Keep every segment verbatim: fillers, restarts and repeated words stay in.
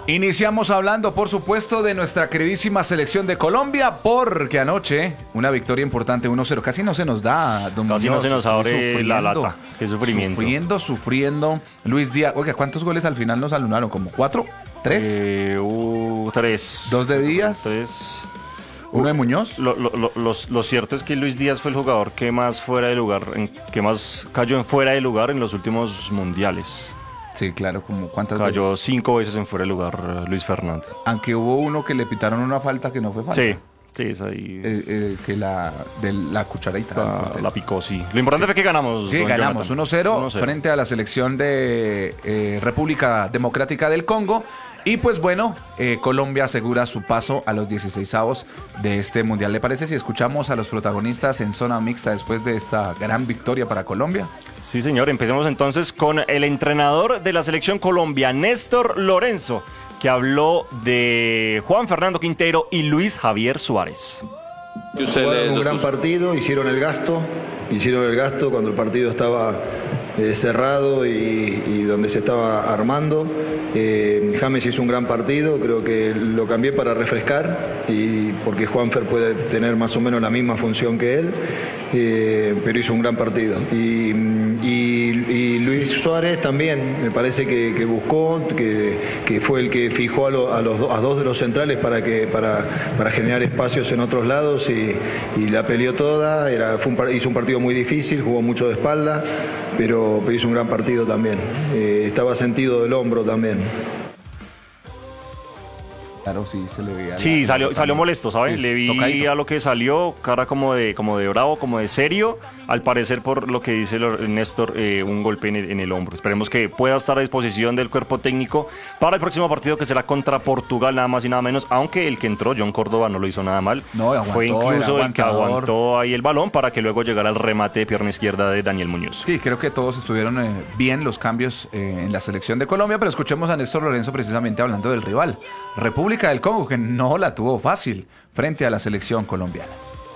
Iniciamos hablando, por supuesto, de nuestra queridísima selección de Colombia, porque anoche una victoria importante, uno cero. Casi no se nos da, don Casi Muñoz, no se nos abre la lata. Qué sufrimiento. Sufriendo, sufriendo. Luis Díaz, oiga, ¿cuántos goles al final nos anularon? ¿Como cuatro? ¿Tres? Eh, uh, tres. ¿Dos de Díaz? Tres. ¿Uno de Muñoz? Lo, lo, lo, lo, lo cierto es que Luis Díaz fue el jugador que más fuera de lugar, en, que más cayó en fuera de lugar en los últimos mundiales. Sí, claro, como cuántas Cayó veces. cinco veces en fuera de lugar Luis Fernando. Aunque hubo uno que le pitaron una falta que no fue falta. Sí, sí, es ahí. Eh, eh, que la de la cucharadita. La, la picó, sí. Lo importante Sí. fue que ganamos. Sí, don ganamos Jonathan. uno cero uno cero frente a la selección de eh, República Democrática del Congo. Y pues bueno, eh, Colombia asegura su paso a los dieciseisavos de este mundial. ¿Le parece si escuchamos a los protagonistas en zona mixta después de esta gran victoria para Colombia? Sí, señor. Empecemos entonces con el entrenador de la selección Colombia, Néstor Lorenzo, que habló de Juan Fernando Quintero y Luis Javier Suárez. Jugaron un gran partido, hicieron el gasto, hicieron el gasto cuando el partido estaba eh, cerrado y, y donde se estaba armando. Eh, James hizo un gran partido, creo que lo cambié para refrescar, y porque Juanfer puede tener más o menos la misma función que él, eh, pero hizo un gran partido. Y, y, y Luis Suárez también, me parece que, que buscó, que, que fue el que fijó a, lo, a, los, a dos de los centrales para, que, para, para generar espacios en otros lados y, y la peleó toda. Era, fue un, hizo un partido muy difícil, jugó mucho de espalda, pero, pero hizo un gran partido también. Eh, estaba sentido del hombro también. Claro, sí, se le veía. Sí, la... salió, salió molesto, ¿sabes? Sí, le vi tocadito. a lo que salió, cara como de, como de bravo, como de serio. Al parecer, por lo que dice Néstor, eh, un golpe en el, en el hombro. Esperemos que pueda estar a disposición del cuerpo técnico para el próximo partido, que será contra Portugal, nada más y nada menos. Aunque el que entró, John Córdoba, no lo hizo nada mal. No, aguantó, Fue incluso era el que aguantador. aguantó ahí el balón para que luego llegara el remate de pierna izquierda de Daniel Muñoz. Sí, creo que todos estuvieron eh, bien los cambios eh, en la selección de Colombia, pero escuchemos a Néstor Lorenzo precisamente hablando del rival, República del Congo, que no la tuvo fácil frente a la selección colombiana.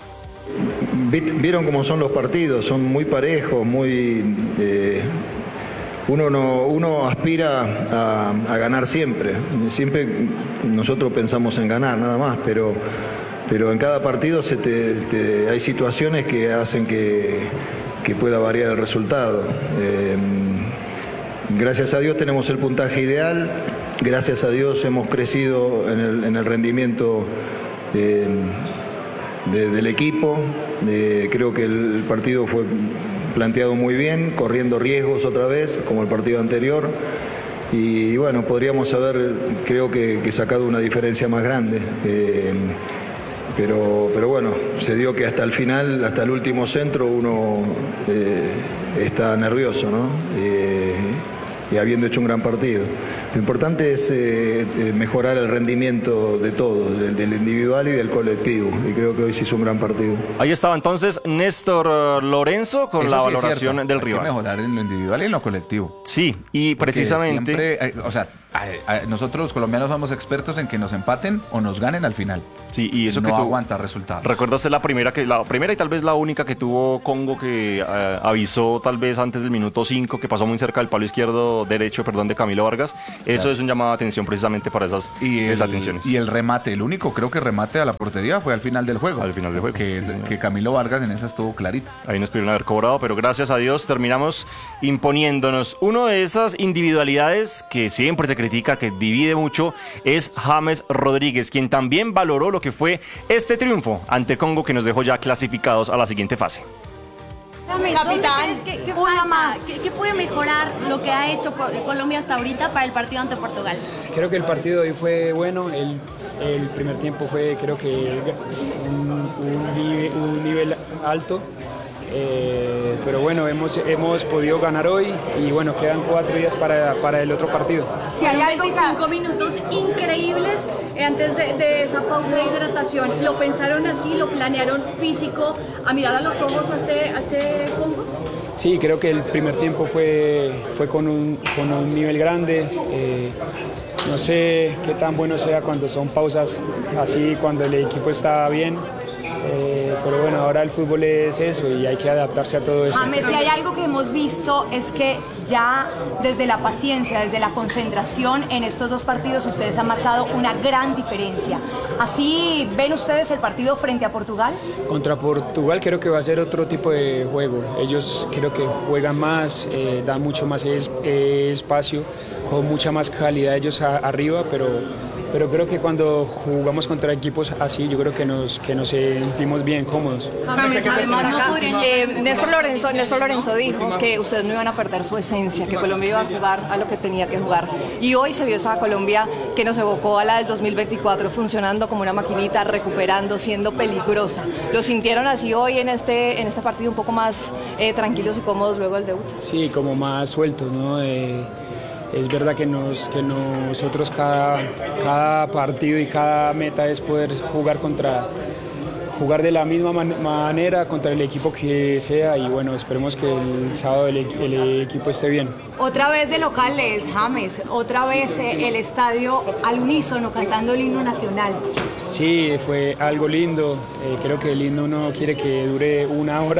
Vieron cómo son los partidos, son muy parejos, muy... Eh, uno, no, uno aspira a, a ganar siempre, siempre nosotros pensamos en ganar nada más, pero, pero en cada partido se te, te, hay situaciones que hacen que, que pueda variar el resultado. Eh, gracias a Dios tenemos el puntaje ideal, gracias a Dios hemos crecido en el, en el rendimiento eh, de, del equipo. Eh, creo que el partido fue planteado muy bien, corriendo riesgos otra vez, como el partido anterior. Y, y bueno, podríamos haber, creo que, que sacado una diferencia más grande. Eh, pero, pero bueno, se dio que hasta el final, hasta el último centro, uno eh, está nervioso, ¿no? Eh, y habiendo hecho un gran partido. Lo importante es eh, mejorar el rendimiento de todos, del, del individual y del colectivo, y creo que hoy se hizo un gran partido. Ahí estaba entonces Néstor Lorenzo con Eso la sí es valoración cierto, del hay rival. que mejorar en lo individual y en lo colectivo. Sí, y Porque precisamente... siempre, eh, o sea, a- a- nosotros los colombianos somos expertos en que nos empaten o nos ganen al final. Sí, y eso no que tú aguanta resultados. ¿Recuerda usted la primera, que la primera y tal vez la única que tuvo Congo, que eh, avisó tal vez antes del minuto cinco, que pasó muy cerca del palo izquierdo, derecho, perdón, de Camilo Vargas? Eso Claro. es un llamado de atención precisamente para esas Y el, desatenciones. y el remate, el único creo que remate a la portería fue al final del juego. Al final del juego, Que, sí, señor. que Camilo Vargas en esa estuvo clarito. Ahí nos pudieron haber cobrado, pero gracias a Dios terminamos imponiéndonos. Uno de esas individualidades que siempre se critica, que divide mucho, es James Rodríguez, quien también valoró lo que fue este triunfo ante Congo, que nos dejó ya clasificados a la siguiente fase. Capitán, ¿Qué, qué una falta? más. ¿Qué, qué puede mejorar lo que ha hecho Colombia hasta ahorita para el partido ante Portugal? Creo que el partido de hoy fue bueno, el, el primer tiempo fue creo que un, un, nivel, un nivel alto, eh, pero bueno, hemos, hemos podido ganar hoy y bueno, quedan cuatro días para, para el otro partido. Si hay algo que... veinticinco minutos increíbles eh, antes de, de esa pausa de hidratación. ¿Lo pensaron así? ¿Lo planearon físico a mirar a los ojos a este, a este Congo? Sí, creo que el primer tiempo fue, fue con, un, con un nivel grande. Eh, no sé qué tan bueno sea cuando son pausas así, cuando el equipo está bien. Eh, pero bueno, ahora el fútbol es eso y hay que adaptarse a todo eso. James, si hay algo que hemos visto es que ya desde la paciencia, desde la concentración en estos dos partidos ustedes han marcado una gran diferencia. ¿Así ven ustedes el partido frente a Portugal? Contra Portugal creo que va a ser otro tipo de juego. Ellos creo que juegan más, eh, dan mucho más es, eh, espacio, con mucha más calidad ellos a, arriba, pero... Pero creo que cuando jugamos contra equipos así, yo creo que nos, que nos sentimos bien cómodos. Además, no podrían- eh, Néstor Lorenzo, Néstor Lorenzo dijo que ustedes no iban a perder su esencia, que Colombia iba a jugar a lo que tenía que jugar. Y hoy se vio esa Colombia que nos evocó a la del dos mil veinticuatro, funcionando como una maquinita, recuperando, siendo peligrosa. ¿Lo sintieron así hoy en este, en este partido un poco más eh, tranquilos y cómodos luego del debut? Sí, como más sueltos, ¿no? Eh, es verdad que, nos, que nosotros cada, cada partido y cada meta es poder jugar contra jugar de la misma man manera contra el equipo que sea y bueno, esperemos que el sábado el, el equipo esté bien. Otra vez de locales, James, otra vez eh, el estadio al unísono cantando el himno nacional. Sí, fue algo lindo, eh, creo que el himno no quiere que dure una hora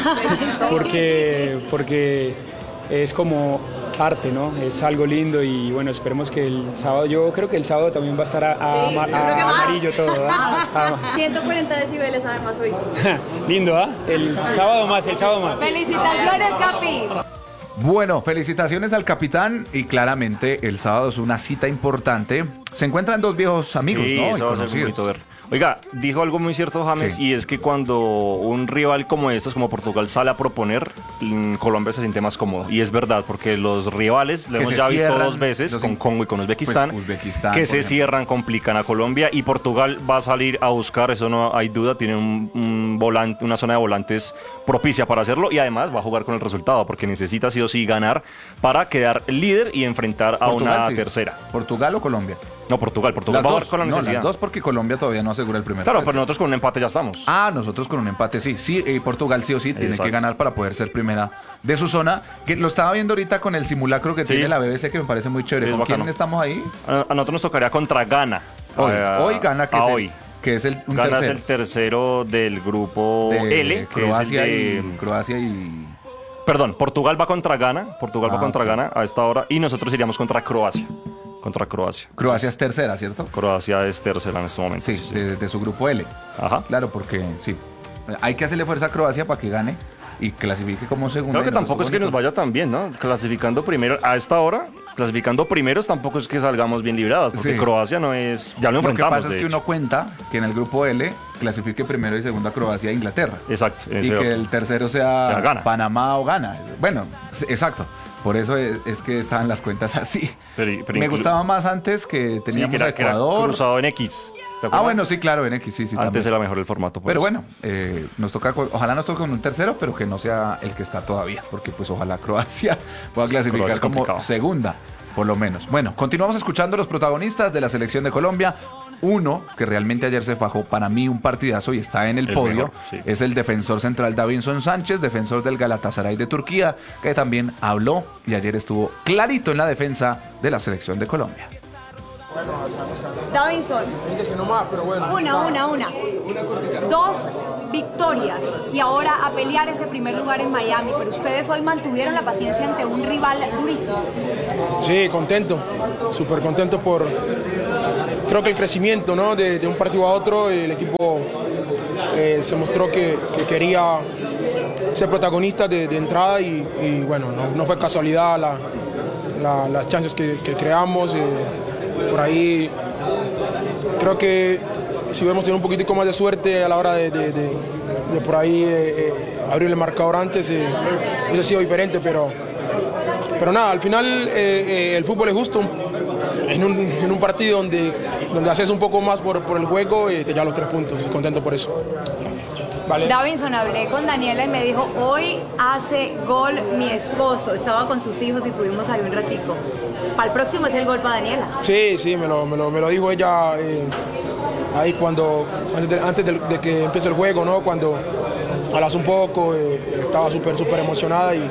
porque, porque es como arte, ¿no? Es algo lindo y bueno, esperemos que el sábado, yo creo que el sábado también va a estar a, a, Sí, a, a amarillo todo, ¿verdad? ciento cuarenta decibeles además hoy. Lindo, ¿ah? ¿eh? El sábado más, el sábado más. ¡Felicitaciones, Capi! Bueno, felicitaciones al capitán y claramente el sábado es una cita importante. Se encuentran dos viejos amigos, Sí, ¿no? Y eso va a ser conocidos. bonito ver. Oiga, dijo algo muy cierto James, Sí. y es que cuando un rival como estos, como Portugal, sale a proponer, mm, Colombia se siente más cómodo. Y es verdad, porque los rivales, lo Que hemos se ya visto cierran, dos veces, los con in- Congo y con Uzbekistán, pues, Uzbekistán, que por se ejemplo. cierran, complican a Colombia, y Portugal va a salir a buscar, eso no hay duda, tiene un, un volante, una zona de volantes propicia para hacerlo, y además va a jugar con el resultado, porque necesita sí o sí ganar para quedar líder y enfrentar a Portugal, una sí. tercera. ¿Portugal o Colombia? No, Portugal, Portugal Las va a dos, jugar con la no, necesidad. las dos porque Colombia todavía no asegura el primer Claro, puesto. pero nosotros con un empate ya estamos. Ah, nosotros con un empate, sí. Sí, eh, Portugal sí o sí tiene Exacto. que ganar para poder ser primera de su zona. Que lo estaba viendo ahorita con el simulacro que Sí. tiene la B B C, que me parece muy chévere. Sí, es ¿Con quién bacano. estamos ahí? A, a nosotros nos tocaría contra Ghana. Hoy, A- hoy gana, que a es, hoy. El, que es el, un Ghana es tercero. el tercero del grupo de L, que Croacia, es el de... y, Croacia y... Perdón, Portugal va contra Ghana. Portugal Ah, va contra ok. Ghana a esta hora. Y nosotros iríamos contra Croacia. Contra Croacia. Croacia es tercera, ¿cierto? Croacia es tercera en este momento. Sí, sí, sí. De, de su grupo L. Ajá. Claro, porque sí. Hay que hacerle fuerza a Croacia para que gane y clasifique como segunda. Creo y que no tampoco es que nos bonito. vaya tan bien, ¿no? Clasificando primero a esta hora, clasificando primeros tampoco es que salgamos bien librados, porque Sí. Croacia no es... Ya lo Lo que enfrentamos, pasa es de que hecho. uno cuenta que en el grupo L clasifique primero y segunda Croacia e Inglaterra. Exacto. en Y ese que orden. el tercero sea, Sea Ghana. Panamá o Ghana. Bueno, s- exacto. Por eso es, es que estaban las cuentas así. Pero- pero Me inclu- gustaba más antes que Sí, teníamos que era, a que era Ecuador. cruzado en X. ¿te Ah, acuerdas? bueno, sí, claro, en X, sí, sí. Antes también. era mejor el formato. por Pero eso. bueno, eh, nos toca, co- ojalá nos toque con un tercero, pero que no sea el que está todavía, porque pues ojalá Croacia pueda clasificar Croacia es como complicado. segunda, por lo menos. Bueno, continuamos escuchando los protagonistas de la selección de Colombia. Uno que realmente ayer se fajó, para mí un partidazo y está en el, El podio, mejor, sí. es el defensor central Davinson Sánchez, defensor del Galatasaray de Turquía, que también habló y ayer estuvo clarito en la defensa de la selección de Colombia. Davinson, una, una, una. Dos victorias y ahora a pelear ese primer lugar en Miami, pero ustedes hoy mantuvieron la paciencia ante un rival durísimo. Sí, contento, súper contento por, creo que el crecimiento, ¿no? de, de un partido a otro, el equipo eh, se mostró que, que quería ser protagonista de, de entrada y, y bueno, no, no fue casualidad la- la- las chances que, que creamos, eh, por ahí creo que si hubiéramos tenido un poquitico más de suerte a la hora de, de- de- de por ahí eh, eh, abrir el marcador antes, eh, hubiese sido diferente, pero... Pero nada, al final eh, eh, el fútbol es justo. En un, en un partido donde, donde haces un poco más por, por el juego, eh, te llevas los tres puntos. Y contento por eso. Vale. Davinson, hablé con Daniela y me dijo, hoy hace gol mi esposo. Estaba con sus hijos y tuvimos ahí un ratico. Para el próximo es el gol para Daniela. Sí, sí, me lo, me lo, me lo dijo ella eh, ahí cuando, antes, de, antes de, de que empiece el juego, ¿no? Cuando hablas un poco, eh, estaba súper, súper emocionada y,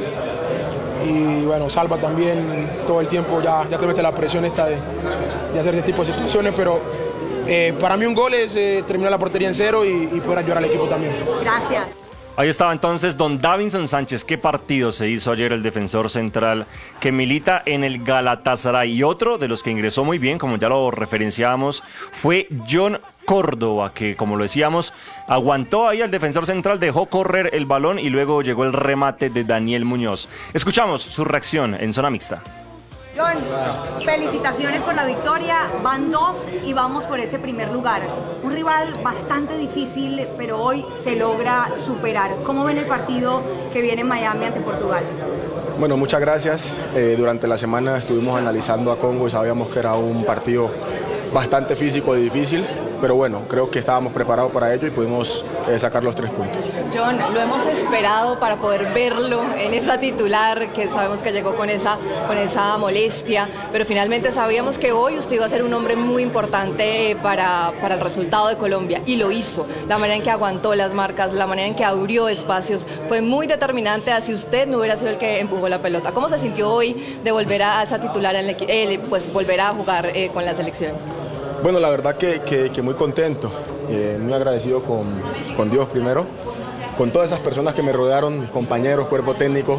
y bueno, Salva también todo el tiempo ya, ya te mete la presión esta de, de hacer este tipo de situaciones, pero eh, para mí un gol es eh, terminar la portería en cero y, y poder ayudar al equipo también. Gracias. Ahí estaba entonces don Davinson Sánchez. ¿Qué partido se hizo ayer el defensor central que milita en el Galatasaray? Y otro de los que ingresó muy bien, como ya lo referenciábamos, fue John Córdoba, que como lo decíamos, aguantó ahí al defensor central, dejó correr el balón y luego llegó el remate de Daniel Muñoz. Escuchamos su reacción en zona mixta. John, felicitaciones por la victoria, van dos y vamos por ese primer lugar. Un rival bastante difícil, pero hoy se logra superar. ¿Cómo ven el partido que viene en Miami ante Portugal? Bueno, muchas gracias. Eh, durante la semana estuvimos analizando a Congo y sabíamos que era un partido bastante físico y difícil, pero bueno, creo que estábamos preparados para ello y pudimos eh, sacar los tres puntos. John, lo hemos esperado para poder verlo en esa titular, que sabemos que llegó con esa, con esa molestia, pero finalmente sabíamos que hoy usted iba a ser un hombre muy importante para, para el resultado de Colombia, y lo hizo. La manera en que aguantó las marcas, la manera en que abrió espacios, fue muy determinante, así usted no hubiera sido el que empujó la pelota. ¿Cómo se sintió hoy de volver a esa titular, en el, eh, pues volver a jugar eh, con la selección? Bueno, la verdad que, que, que muy contento, eh, muy agradecido con, con Dios primero, con todas esas personas que me rodearon, mis compañeros, cuerpo técnico,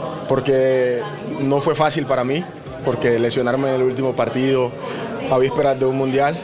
porque no fue fácil para mí, porque lesionarme en el último partido a vísperas de un mundial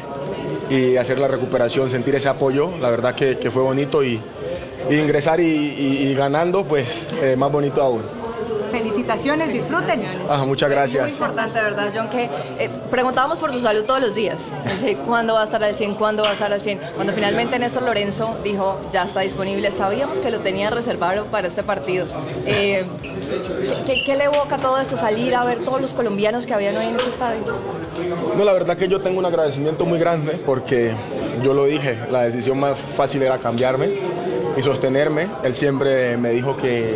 y hacer la recuperación, sentir ese apoyo, la verdad que, que fue bonito, y, y ingresar y, y, y ganando, pues eh, más bonito aún. Felicitaciones, disfruten. Ah, muchas gracias. Es muy importante, ¿verdad, John? Que eh, preguntábamos por su salud todos los días. Dice, ¿cuándo va a estar al cien? ¿Cuándo va a estar al cien? Cuando finalmente Néstor Lorenzo dijo, ya está disponible, sabíamos que lo tenía reservado para este partido. Eh, ¿qué, ¿Qué le evoca todo esto? Salir a ver todos los colombianos que habían hoy en este estadio. No, la verdad que yo tengo un agradecimiento muy grande, porque yo lo dije, la decisión más fácil era cambiarme y sostenerme. Él siempre me dijo que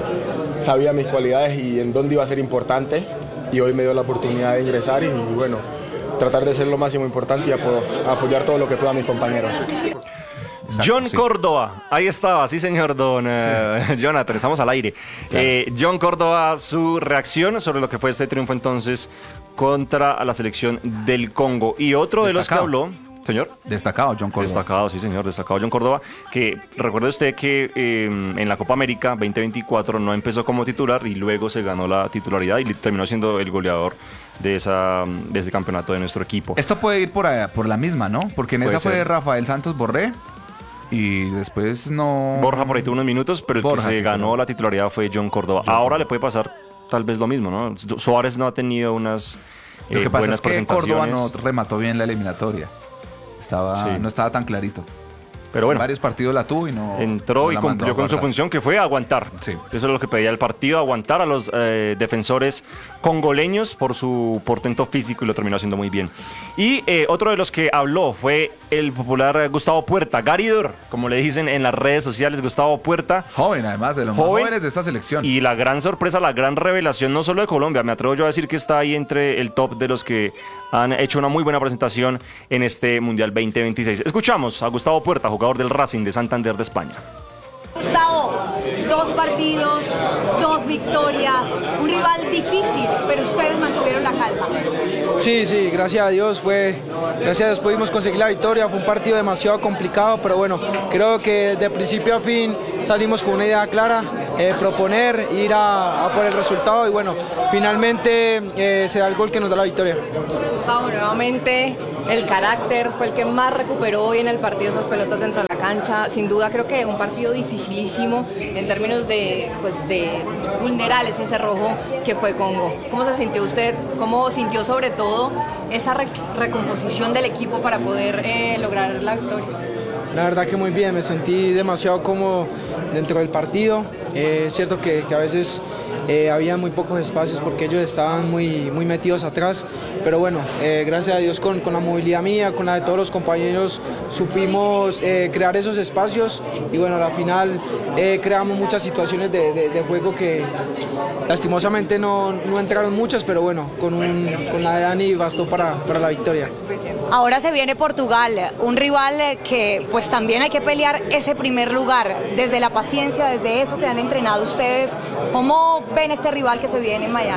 sabía mis cualidades y en dónde iba a ser importante, y hoy me dio la oportunidad de ingresar y, y bueno, tratar de ser lo máximo importante y apo apoyar todo lo que pueda a mis compañeros. Exacto, John sí. Córdoba, ahí estaba, sí señor don uh, Jonathan, estamos al aire. Claro. Eh, John Córdoba, su reacción sobre lo que fue este triunfo entonces contra la selección del Congo. Y otro de Destacado. los que habló... Señor. Destacado John Córdoba. Destacado, sí señor, destacado John Córdoba, que recuerde usted que eh, en la Copa América veinte veinticuatro no empezó como titular y luego se ganó la titularidad y terminó siendo el goleador de, esa, de ese campeonato de nuestro equipo. Esto puede ir por, allá, por la misma, ¿no? Porque en puede esa fue ser. Rafael Santos Borré y después no... Borja por ahí tuvo unos minutos, pero el Borja, que se sí, ganó pero... la titularidad fue John Córdoba. John Ahora Córdoba. le puede pasar tal vez lo mismo, ¿no? Suárez no ha tenido unas eh, Lo que pasa buenas es que presentaciones. Córdoba no remató bien la eliminatoria. Estaba, Sí. No estaba tan clarito. Pero bueno, en varios partidos la tuvo y no... entró no y la cumplió mandó a con su guardar. función, que fue aguantar. Sí. Eso es lo que pedía el partido, aguantar a los eh, defensores congoleños por su portento físico, y lo terminó haciendo muy bien. Y eh, otro de los que habló fue el popular Gustavo Puerta, Garidor, como le dicen en las redes sociales, Gustavo Puerta. Joven, además, de los más Joven. jóvenes de esta selección. Y la gran sorpresa, la gran revelación, no solo de Colombia, me atrevo yo a decir que está ahí entre el top de los que han hecho una muy buena presentación en este Mundial veinte veintiséis. Escuchamos a Gustavo Puerta, jugador del Racing de Santander de España. Gustavo, dos partidos, dos victorias, un rival difícil, pero ustedes mantuvieron la calma. Sí, sí, gracias a Dios fue, gracias a Dios pudimos conseguir la victoria. Fue un partido demasiado complicado, pero bueno, creo que de principio a fin salimos con una idea clara, eh, proponer, ir a, a por el resultado, y bueno, finalmente eh, se da el gol que nos da la victoria. Gustavo, nuevamente el carácter fue el que más recuperó hoy en el partido, esas pelotas dentro de la cancha. Sin duda creo que un partido dificilísimo en términos de, pues, de vulnerar ese cerrojo que fue Congo. ¿Cómo se sintió usted? ¿Cómo sintió sobre todo esa re recomposición del equipo para poder eh, lograr la victoria? La verdad que muy bien, me sentí demasiado cómodo dentro del partido. Eh, es cierto que, que a veces eh, había muy pocos espacios porque ellos estaban muy, muy metidos atrás, pero bueno, eh, gracias a Dios con, con la movilidad mía, con la de todos los compañeros, supimos eh, crear esos espacios, y bueno, al final eh, creamos muchas situaciones de, de, de juego que lastimosamente no, no entraron muchas, pero bueno, con, un, con la de Dani bastó para, para la victoria. Ahora se viene Portugal, un rival que pues también hay que pelear ese primer lugar, desde la paciencia, desde eso que han entrenado ustedes. ¿Cómo ven este rival que se viene en Miami?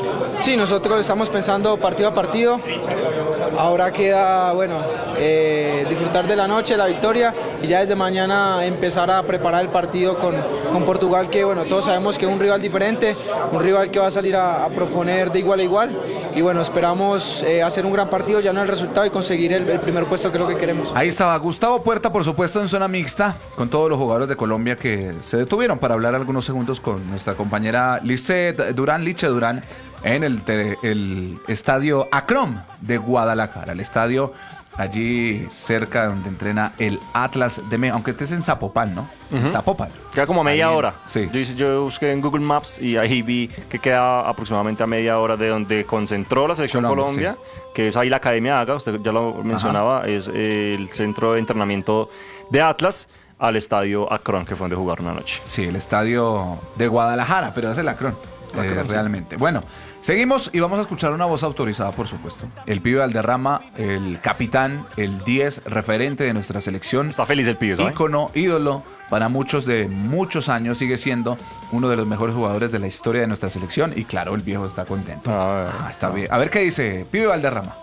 Sí, nosotros estamos pensando partido a partido. Ahora queda, bueno, eh, disfrutar de la noche, la victoria, y ya desde mañana empezar a preparar el partido con, con Portugal, que bueno, todos sabemos que es un rival diferente, un rival que va a salir a, a proponer de igual a igual, y bueno, esperamos eh, hacer un gran partido, ya no el resultado, y conseguir el, el primer puesto que es lo que queremos. Ahí estaba Gustavo Puerta, por supuesto, en zona mixta, con todos los jugadores de Colombia que se detuvieron para hablar algunos segundos con nuestra compañera Lice Durán, Liche Durán, en el, te, el estadio Akron de Guadalajara, el estadio allí cerca donde entrena el Atlas de México, aunque estés en Zapopan, ¿no? Uh-huh. Zapopan. Queda como a media ahí, hora. Sí. Yo, yo busqué en Google Maps y ahí vi que queda aproximadamente a media hora de donde concentró la selección Colombia, Colombia sí. que es ahí la Academia AGA, usted ya lo mencionaba, Ajá. es el centro de entrenamiento de Atlas, al estadio Akron, que fue donde jugaron anoche. Sí, el estadio de Guadalajara, pero es el Akron, eh, realmente. Bueno, seguimos y vamos a escuchar una voz autorizada, por supuesto. El pibe Valderrama, el capitán, el diez, referente de nuestra selección. Está feliz el pibe, ¿sabes? Ícono, ídolo, para muchos de muchos años, sigue siendo uno de los mejores jugadores de la historia de nuestra selección. Y claro, el viejo está contento. A ver, ah, está bien. A ver qué dice pibe Valderrama.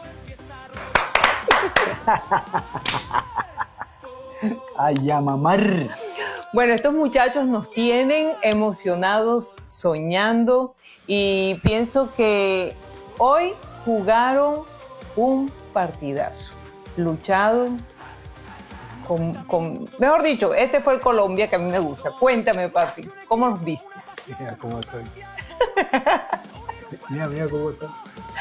Ay, a mamar. Bueno, estos muchachos nos tienen emocionados, soñando, y pienso que hoy jugaron un partidazo, lucharon con, con, mejor dicho, este fue el Colombia que a mí me gusta. Cuéntame, papi, ¿cómo los viste? Mira cómo estoy. Mira, mira cómo estoy.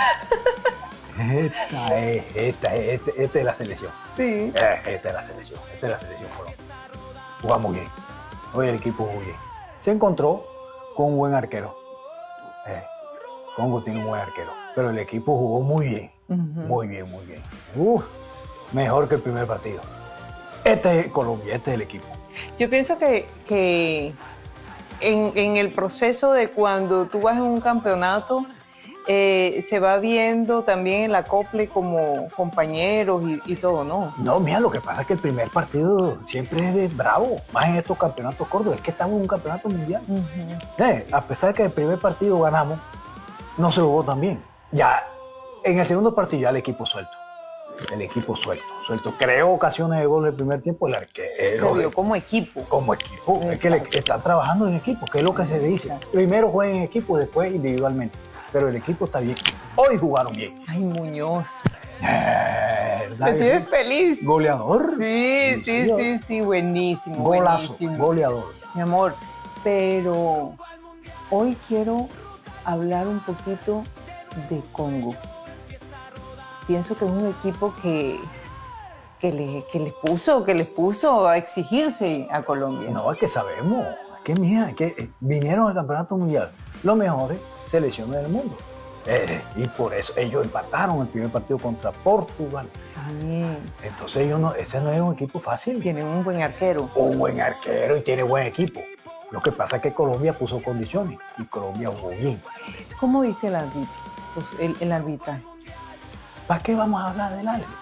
Esta es, esta es, esta, esta es la selección. Sí. Esta es la selección, esta es la selección Colombia. Jugamos bien. Hoy el equipo jugó bien. Se encontró con un buen arquero. Eh, Congo tiene un buen arquero. Pero el equipo jugó muy bien. Uh-huh. Muy bien, muy bien. Uf, mejor que el primer partido. Este es Colombia, este es el equipo. Yo pienso que, que en, en el proceso de cuando tú vas en un campeonato, Eh, se va viendo también el acople como compañeros y, y todo, ¿no? No, mira, lo que pasa es que el primer partido siempre es de bravo, más en estos campeonatos cortos, es que estamos en un campeonato mundial. Uh-huh. Eh, a pesar que el primer partido ganamos, no se jugó tan bien. Ya, en el segundo partido ya el equipo suelto, el equipo suelto, suelto. Creó ocasiones de gol en el primer tiempo, el arquero. Se vio como equipo. Como equipo, Exacto. Es que le, están trabajando en equipo, que es lo que se dice. Primero juegan en equipo, después individualmente. Pero el equipo está bien. Hoy jugaron bien. Ay, Muñoz. Eh, ¿Te tienes feliz? Goleador. Sí, sí, sí, sí, sí, buenísimo. Golazo, buenísimo. goleador. Mi amor, pero hoy quiero hablar un poquito de Congo. Pienso que es un equipo que, que, le, que les puso, que les puso a exigirse a Colombia. No, es que sabemos. Es que, mira, es que vinieron al campeonato mundial los mejores selecciones del mundo. Eh, y por eso ellos empataron el primer partido contra Portugal. Sí. Entonces ellos no, ese no es un equipo fácil. Tienen un buen arquero. Un buen arquero y tiene buen equipo. Lo que pasa es que Colombia puso condiciones y Colombia jugó bien. ¿Cómo viste el árbitro? Pues el, el arbitraje. ¿Para qué vamos a hablar del árbitro?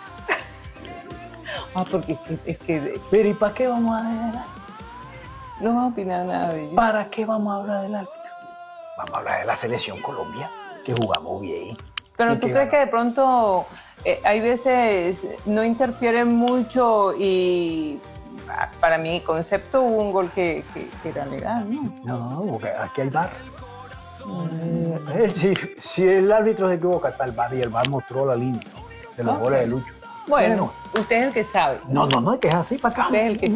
Ah, porque es que, es que... Pero ¿y para qué vamos a hablar del árbitro? No vamos a opinar nada de ellos. ¿Para qué vamos a hablar del árbitro? Vamos a hablar de la selección Colombia, que jugamos bien. Pero ¿tú crees ganamos? Que de pronto eh, hay veces no interfieren mucho y para mi concepto hubo un gol que, que, que era legal, ¿no? No, porque aquí hay V A R. Mm. Eh, si, si el árbitro se equivoca, está el V A R y el V A R mostró la línea de los okay. goles de Lucho. Bueno, bueno, usted es el que sabe. No, no, no, es que es así para acá. Usted es el que